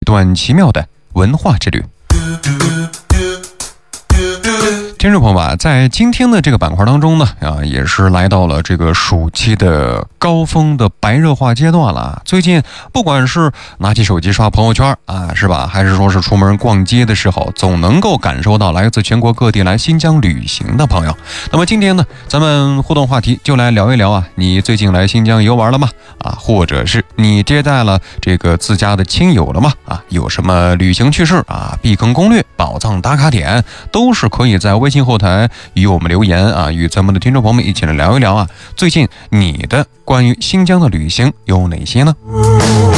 段奇妙的文化之旅。听众朋友们，在今天的这个板块当中呢，也是来到了这个暑期的高峰的白热化阶段了。最近不管是拿起手机刷朋友圈是吧，还是说是出门逛街的时候，总能够感受到来自全国各地来新疆旅行的朋友。那么今天呢，咱们互动话题就来聊一聊你最近来新疆游玩了吗？或者是你接待了这个自家的亲友了吗？有什么旅行趣事避坑攻略、宝藏打卡点，都是可以在微信后台与我们留言与咱们的听众朋友们一起来聊一聊最近你的关于新疆的旅行有哪些呢？